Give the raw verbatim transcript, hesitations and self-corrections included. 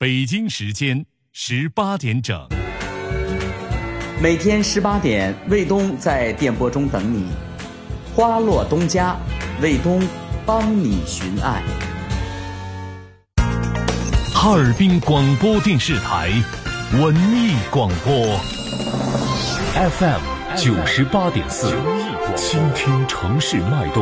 北京时间十八点整。 每天十八点，卫东在电波中等你。花落东家，卫东帮你寻爱。 哈尔滨广播电视台文艺广播 F M 九十八点四，倾听城市脉动。